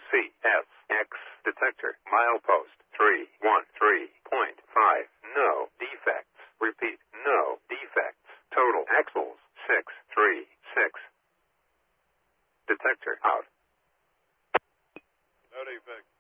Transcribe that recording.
CSX detector. Milepost 313.5. No defects. Repeat, no defects. Total axles 636. Detector out. No defects.